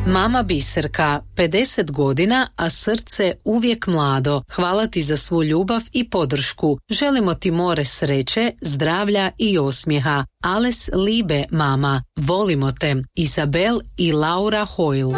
Mama Biserka, 50 godina, a srce uvijek mlado. Hvala ti za svu ljubav i podršku. Želimo ti more sreće, zdravlja i osmijeha. Alles Liebe, mama. Volimo te. Isabel i Laura Hoyle.